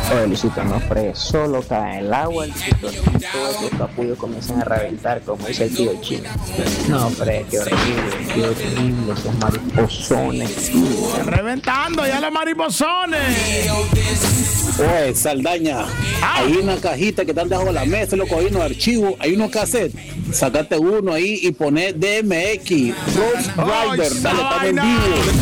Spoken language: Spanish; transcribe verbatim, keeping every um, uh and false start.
Oye, Luisito, no fregues, solo cae el agua, Luisito, y todos los capullos comienzan a reventar, como dice el tío Chino. No fregues, qué horrible, qué horrible, esos mariposones. Reventando ya los mariposones. Oye, Saldaña, Ah. hay una cajita que están debajo de la mesa, loco, hay unos archivos, hay unos cassettes. Sacate uno ahí y poné D M X, Rose Oh, Rider, esa dale, estamos en vaina. vivo.